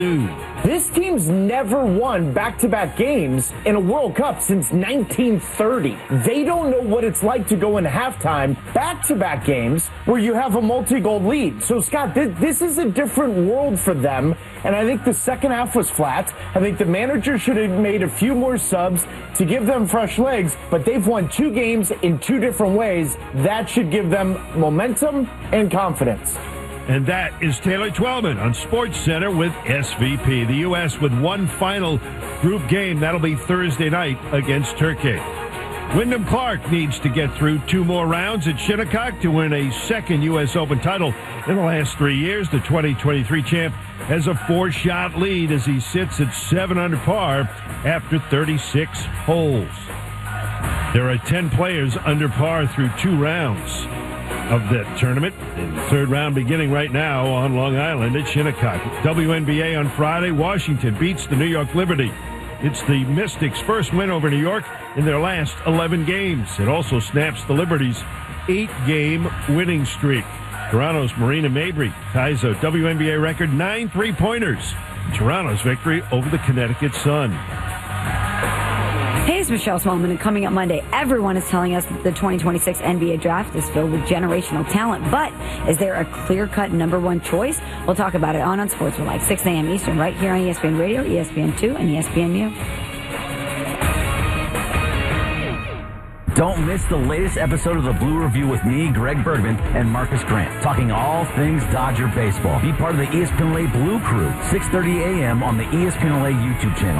This team's never won back-to-back games in a World Cup since 1930. They don't know what it's like to go in halftime back-to-back games where you have a multi-goal lead. So, Scott, this is a different world for them, and I think the second half was flat. I think the manager should have made a few more subs to give them fresh legs, but they've won 2 games in 2 different ways. That should give them momentum and confidence. And that is Taylor Twellman on SportsCenter with SVP. The U.S. with one final group game. That'll be Thursday night against Turkey. Wyndham Clark needs to get through 2 more rounds at Shinnecock to win a second U.S. Open title in the last 3 years. The 2023 champ has a 4-shot lead as he sits at 7 under par after 36 holes. There are 10 players under par through 2 rounds of that tournament. In the 3rd round beginning right now on Long Island at Shinnecock. WNBA on Friday, Washington beats the New York Liberty. It's the Mystics' first win over New York in their last 11 games. It also snaps the Liberty's 8-game winning streak. Toronto's Marina Mabrey ties a WNBA record 9 3-pointers. Toronto's victory over the Connecticut Sun. Hey, it's Michelle Smallman, and coming up Monday, everyone is telling us that the 2026 NBA draft is filled with generational talent, but is there a clear-cut number 1 choice? We'll talk about it on Sports with Like, 6 a.m. Eastern, right here on ESPN Radio, ESPN2, and ESPNU. Don't miss the latest episode of the Blue Review with me, Greg Bergman, and Marcus Grant, talking all things Dodger baseball. Be part of the ESPN LA Blue Crew, 6:30 a.m. on the ESPN LA YouTube channel.